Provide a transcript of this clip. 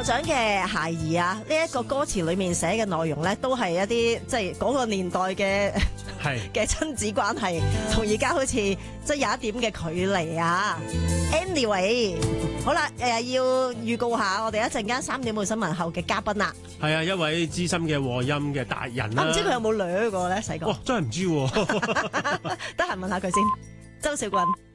長嘅孩兒啊，呢一個歌詞裏面寫嘅內容咧，都係一啲即係嗰個年代嘅嘅親子關係，同而家好似即係有一點嘅距離啊。Anyway， 好啦，要預告下我哋一陣間3點半新聞後嘅嘉賓啦。 係啊，一位資深嘅和音嘅達人啦。 唔知佢有冇掠過咧？細個真係唔知喎。 得閒問下佢先。周小君。